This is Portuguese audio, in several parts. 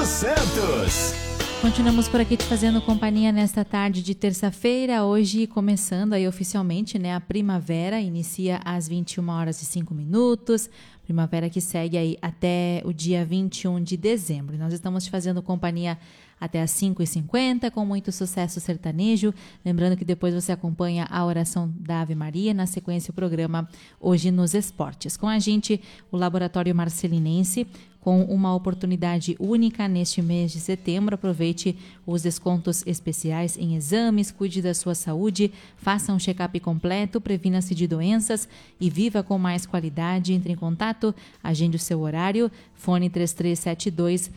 Santos. Continuamos por aqui te fazendo companhia nesta tarde de terça-feira, hoje começando aí oficialmente, né, a primavera, inicia às 21h05, primavera que segue aí até o dia 21 de dezembro. E nós estamos te fazendo companhia até às 5h50, com muito sucesso sertanejo. Lembrando que depois você acompanha a oração da Ave Maria, na sequência o programa Hoje nos Esportes. Com a gente, o Laboratório Marcelinense, com uma oportunidade única neste mês de setembro. Aproveite os descontos especiais em exames, cuide da sua saúde, faça um check-up completo, previna-se de doenças e viva com mais qualidade. Entre em contato, agende o seu horário, fone 3372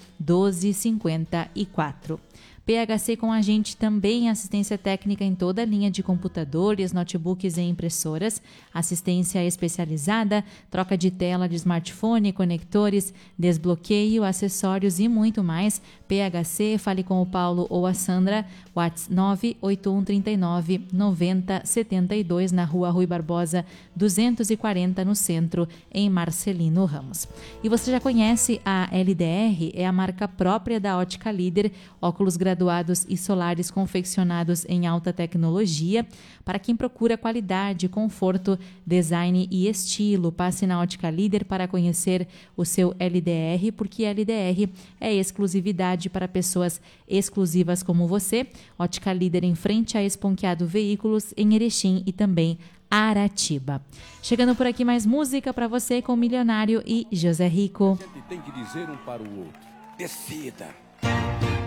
1254. PHC com a gente também, assistência técnica em toda a linha de computadores, notebooks e impressoras, assistência especializada, troca de tela de smartphone, conectores, desbloqueio, acessórios e muito mais. PHC, fale com o Paulo ou a Sandra, WhatsApp 98139 9072, na Rua Rui Barbosa 240, no centro, em Marcelino Ramos. E você já conhece a LDR, é a marca própria da Ótica Líder, óculos graduados e solares confeccionados em alta tecnologia para quem procura qualidade, conforto, design e estilo. Passe na Ótica Líder para conhecer o seu LDR, porque LDR é exclusividade para pessoas exclusivas como você. Ótica Líder em frente a Esponqueado Veículos, em Erechim e também Aratiba. Chegando por aqui mais música para você com Milionário e José Rico. A gente tem que dizer um para o outro: decida.